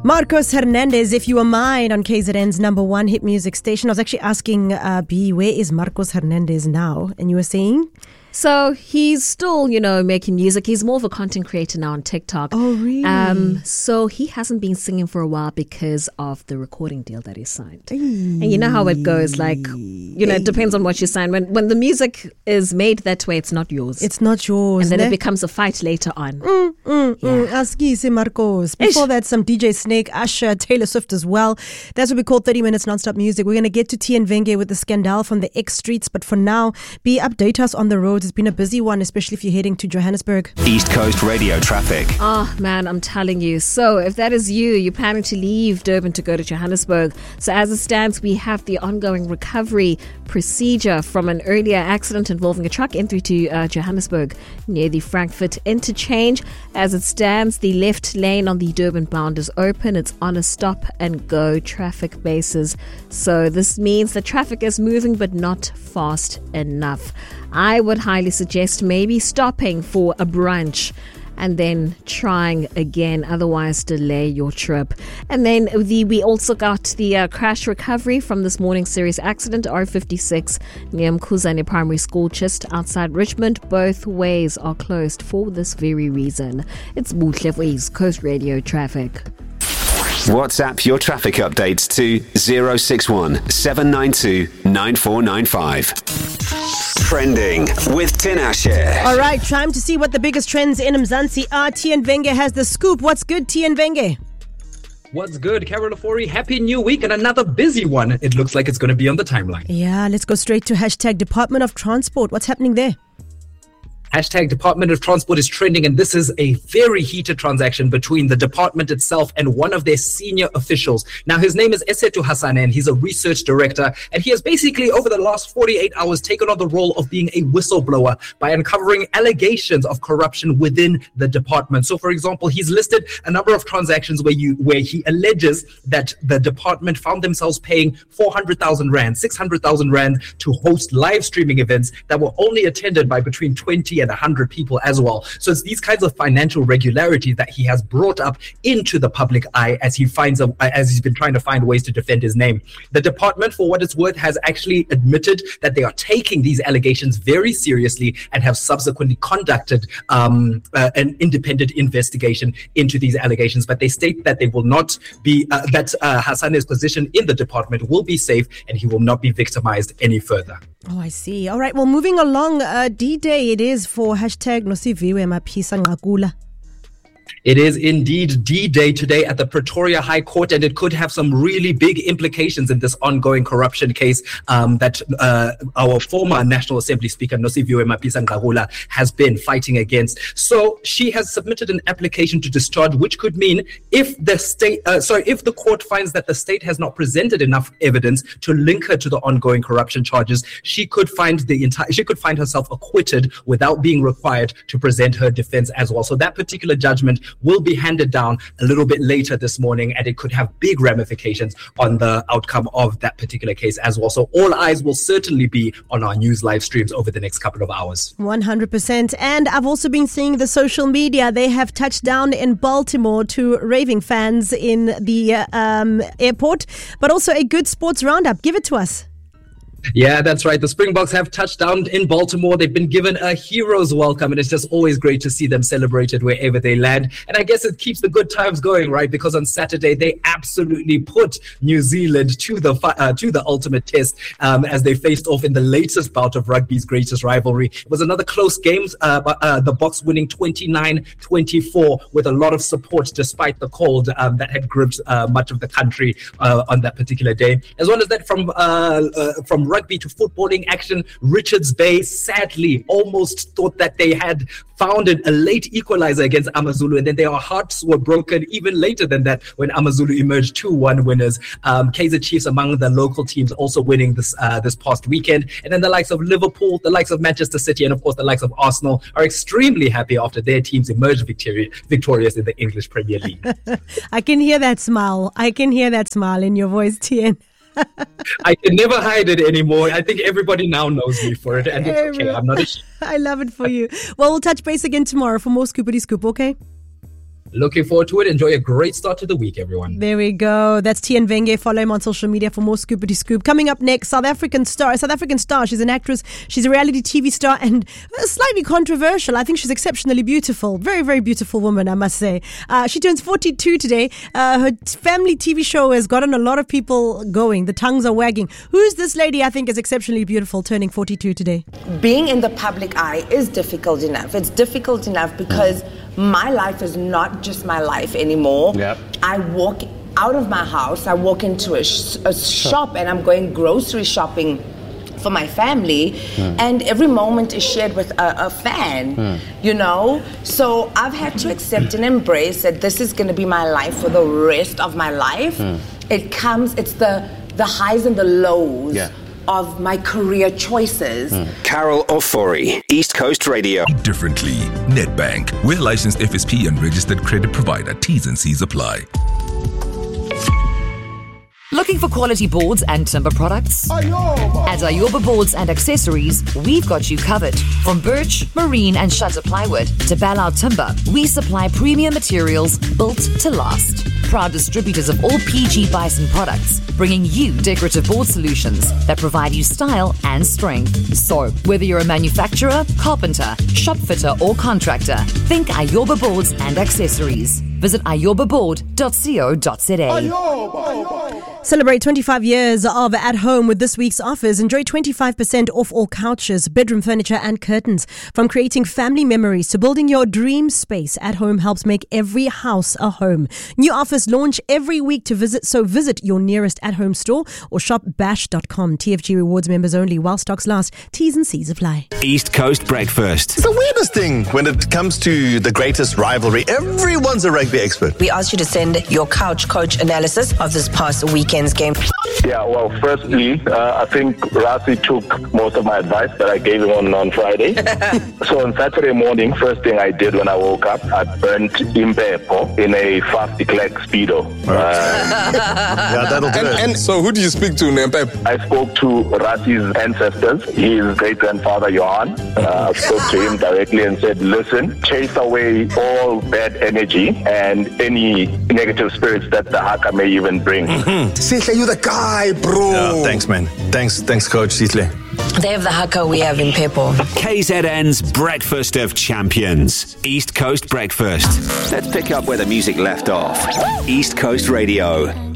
Marcos Hernandez, If You Were Mine, on KZN's number one hit music station. I was actually asking B, where is Marcos Hernandez now? And you were saying? So he's still, making music. He's more of a content creator now on TikTok. Oh, really? So he hasn't been singing for a while because of the recording deal that he signed. And you know how it goes. Like, it depends on what you sign. When the music is made that way, it's not yours. It's not yours. And then it becomes a fight later on. Askise Marcos. Before that, some DJ Snake, Usher, Taylor Swift as well. That's what we call 30 Minutes Non-Stop Music. We're going to get to Tian Venge with the scandal from the X streets. But for now, B, update us on the roads. It's been a busy one, especially if you're heading to Johannesburg. East Coast Radio traffic. Oh, man, I'm telling you. So if that is you're planning to leave Durban to go to Johannesburg. So as it stands, we have the ongoing recovery procedure from an earlier accident involving a truck entry to Johannesburg near the Frankfurt interchange. As it stands, the left lane on the Durban bound is open. It's on a stop and go traffic basis. So this means the traffic is moving but not fast enough. I would highly suggest maybe stopping for a brunch and then trying again, otherwise delay your trip. And then we also got the crash recovery from this morning's serious accident, R56 near Mkhuzane Primary School just outside Richmond. Both ways are closed for this very reason. It's Buhle for East Coast Radio traffic. WhatsApp your traffic updates to 061 792 9495. Trending with Tinashe. All right, time to see what the biggest trends in Mzansi are. Tian Venge has the scoop. What's good, Tian Venge? What's good, Carol Ofori? Happy New Week and another busy one. It looks like it's going to be on the timeline. Yeah, let's go straight to hashtag Department of Transport. What's happening there? Hashtag Department of Transport is trending, and this is a very heated transaction between the department itself and one of their senior officials. Now, his name is Esetu Hassan, and he's a research director, and he has basically, over the last 48 hours, taken on the role of being a whistleblower by uncovering allegations of corruption within the department. So, for example, he's listed a number of transactions where he alleges that the department found themselves paying 400,000 rand, 600,000 rand to host live streaming events that were only attended by between 20 and 100 people as well. So it's these kinds of financial regularities that he has brought up into the public eye as he's been trying to find ways to defend his name. The department, for what it's worth, has actually admitted that they are taking these allegations very seriously and have subsequently conducted an independent investigation into these allegations. But they state that they will not be that Hassane's position in the department will be safe and he will not be victimized any further. Oh, I see. All right. Well, moving along, D-Day it is for hashtag Nosiviwe Maphisa Nqakula. It is indeed D-Day today at the Pretoria High Court, and it could have some really big implications in this ongoing corruption case that our former National Assembly Speaker, Nosiviwe Maphisa Nqakula, has been fighting against. So she has submitted an application to discharge, which could mean if the court finds that the state has not presented enough evidence to link her to the ongoing corruption charges, she could find herself acquitted without being required to present her defense as well. So that particular judgment will be handed down a little bit later this morning, and it could have big ramifications on the outcome of that particular case as well. So all eyes will certainly be on our news live streams over the next couple of hours. 100%. And I've also been seeing the social media. They have touched down in Baltimore to raving fans in the airport, but also a good sports roundup. Give it to us. Yeah, that's right. The Springboks have touched down in Baltimore. They've been given a hero's welcome, and it's just always great to see them celebrated wherever they land. And I guess it keeps the good times going, right? Because on Saturday, they absolutely put New Zealand to the ultimate test as they faced off in the latest bout of rugby's greatest rivalry. It was another close game, but the Boks winning 29-24 with a lot of support despite the cold that had gripped much of the country on that particular day. As well as that, from rugby to footballing action, Richards Bay sadly almost thought that they had found a late equalizer against AmaZulu, and then their hearts were broken even later than that when AmaZulu emerged 2-1 winners. Kaizer Chiefs among the local teams also winning this past weekend, and then the likes of Liverpool, the likes of Manchester City, and of course the likes of Arsenal are extremely happy after their teams emerged victorious in the English Premier League. I can hear that smile. I can hear that smile in your voice, Tien. I can never hide it anymore. I think everybody now knows me for it, and it's okay. I'm not ashamed. I love it for you. Well, we'll touch base again tomorrow for more Scoopity Scoop, okay? Looking forward to it. Enjoy a great start to the week, everyone. There we go. That's Tian Venge. Follow him on social media for more Scoopity Scoop. Coming up next, South African star. She's an actress. She's a reality TV star and slightly controversial. I think she's exceptionally beautiful. Very, very beautiful woman, I must say. She turns 42 today. Her family TV show has gotten a lot of people going. The tongues are wagging. Who's this lady I think is exceptionally beautiful, turning 42 today? Being in the public eye is difficult enough. It's difficult enough because my life is not just my life anymore. Yep. I walk out of my house, I walk into a shop and I'm going grocery shopping for my family, and every moment is shared with a fan, you know? So I've had to accept and embrace that this is going to be my life for the rest of my life. It's the highs and the lows of my career choices. Carol Ofori, East Coast Radio. Differently. Nedbank. We're licensed FSP and registered credit provider. T's and C's apply. Looking for quality boards and timber products? At Ayoba Boards and Accessories, we've got you covered. From birch, marine and shutter plywood to Ballout Timber, we supply premium materials built to last. Proud distributors of all PG Bison products, bringing you decorative board solutions that provide you style and strength. So, whether you're a manufacturer, carpenter, shop fitter or contractor, think Ayoba Boards and Accessories. Visit ayobaboard.co.za. Celebrate 25 years of At Home with this week's offers. Enjoy 25% off all couches, bedroom furniture and curtains. From creating family memories to building your dream space, At Home helps make every house a home. New offers launch every week to visit, so visit your nearest At Home store or shop bash.com. TFG rewards members only while stocks last. T's and C's apply. East Coast Breakfast. It's the weirdest thing when it comes to the greatest rivalry. Everyone's a rugby expert. We asked you to send your couch coach analysis of this past weekend's game. Yeah, well, firstly, I think Rassie took most of my advice that I gave him on Friday. So on Saturday morning, first thing I did when I woke up, I burnt Impepo in a fast declared speedo. Yeah, that'll do it. And so who do you speak to, Nempepo? I spoke to Rassie's ancestors, his great-grandfather, Johan. I spoke to him directly and said, listen, chase away all bad energy and any negative spirits that the haka may even bring. Sihle, you the guy, bro. Yeah, thanks, man. Thanks, Coach Sihle. They have the haka, we have in Pepo. KZN's Breakfast of Champions. East Coast Breakfast. Let's pick up where the music left off. East Coast Radio.